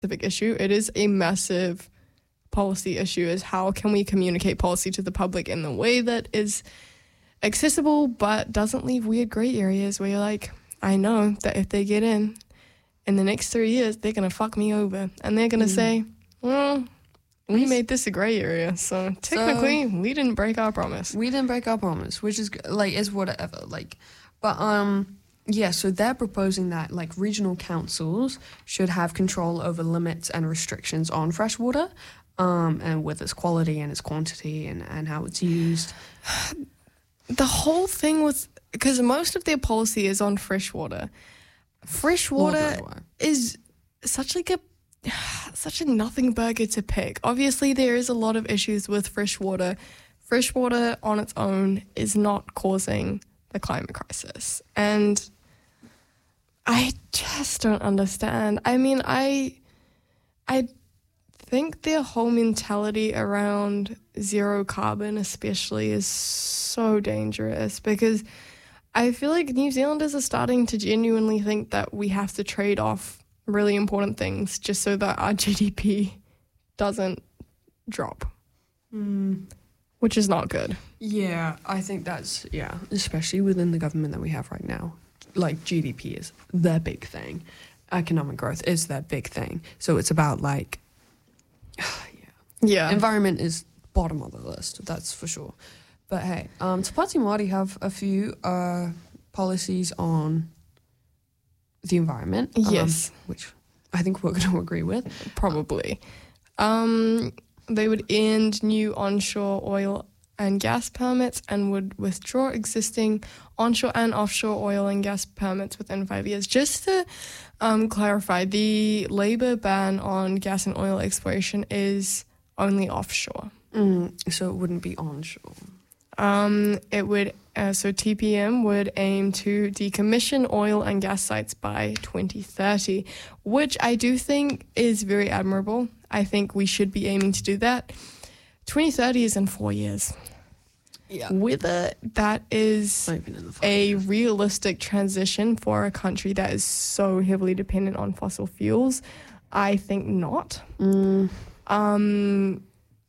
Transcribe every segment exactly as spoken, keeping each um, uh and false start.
specific issue. It is a massive policy issue, is how can we communicate policy to the public in the way that is accessible but doesn't leave weird grey areas where you're like, I know that if they get in in the next three years, they're going to fuck me over. And they're going to mm. say, well, we made this a grey area, so technically so, we didn't break our promise. We didn't break our promise, which is, like, is whatever. Like, but, um, yeah, so they're proposing that, like, regional councils should have control over limits and restrictions on freshwater, um, and with its quality and its quantity and, and how it's used. The whole thing was, because most of their policy is on freshwater. Freshwater is such like a such a nothing burger to pick. Obviously, there is a lot of issues with freshwater. Freshwater on its own is not causing the climate crisis. And I just don't understand. I mean, I I think their whole mentality around zero carbon especially is so dangerous, because I feel like New Zealanders are starting to genuinely think that we have to trade off really important things just so that our G D P doesn't drop, mm. which is not good. Yeah, I think that's, yeah, especially within the government that we have right now. Like, G D P is the big thing. Economic growth is that big thing. So it's about, like, yeah. Yeah. Environment is bottom of the list, that's for sure. But hey, um, Te Pāti Māori have a few uh, policies on the environment. Um, yes. Which I think we're going to agree with. Probably. Um, they would end new onshore oil and gas permits and would withdraw existing onshore and offshore oil and gas permits within five years. Just to um, clarify, the Labour ban on gas and oil exploration is only offshore. Mm, so it wouldn't be onshore. Um, it would, uh, so T P M would aim to decommission oil and gas sites by twenty thirty, which I do think is very admirable. I think we should be aiming to do that. twenty thirty is in four years. Yeah. Whether that is a years. realistic transition for a country that is so heavily dependent on fossil fuels, I think not. Mm. Um,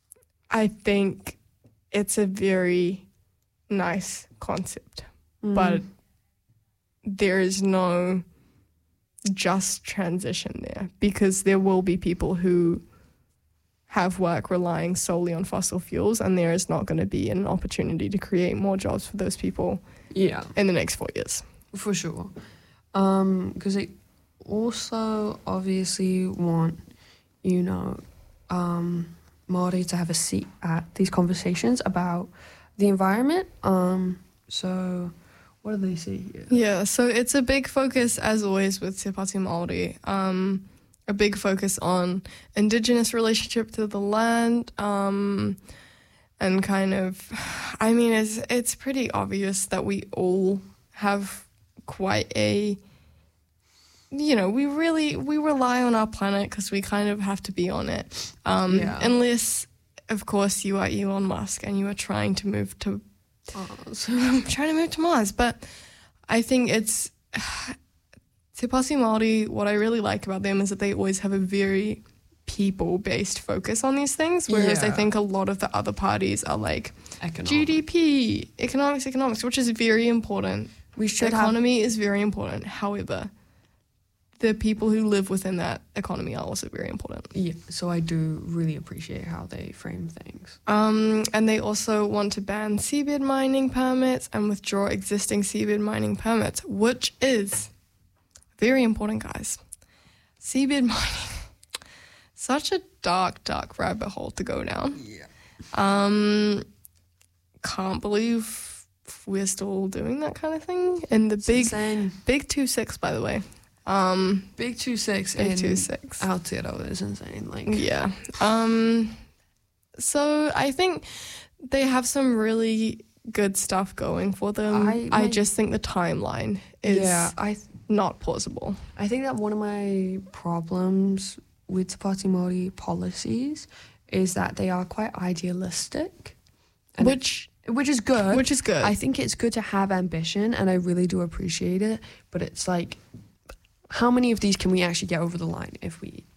I think it's a very nice concept, mm. but there is no just transition there, because there will be people who have work relying solely on fossil fuels, and there is not going to be an opportunity to create more jobs for those people yeah. in the next four years. For sure. Um, because they also obviously want, you know, um, Māori to have a seat at these conversations about the environment. Um, so what do they say here? Yeah, so it's a big focus, as always, with Te Pāti Māori. Um, a big focus on Indigenous relationship to the land, um, and kind of, I mean, it's it's pretty obvious that we all have quite a, you know, we really, we rely on our planet because we kind of have to be on it. Um, yeah. Unless, of course, you are Elon Musk and you are trying to move to Mars. trying to move to Mars. But I think it's, Te Pāti Māori, what I really like about them is that they always have a very people-based focus on these things, whereas yeah. I think a lot of the other parties are like Economic. G D P, economics, economics, which is very important. We should the economy have... is very important. However, the people who live within that economy are also very important. Yeah, so I do really appreciate how they frame things. Um, and they also want to ban seabed mining permits and withdraw existing seabed mining permits, which is very important, guys. Seabed mining. Such a dark, dark rabbit hole to go down. Yeah. Um, can't believe we're still doing that kind of thing. And the It's big, insane. big two six, by the way. Um, Big two six big in two six. Aotearoa is insane. Like Yeah. Um, so I think they have some really good stuff going for them. I- I my- just think the timeline is yeah, I th- not plausible. I think that one of my problems with Te Pāti Māori policies is that they are quite idealistic, and Which it, which is good. which is good. I think it's good to have ambition, and I really do appreciate it. But it's like, how many of these can we actually get over the line if we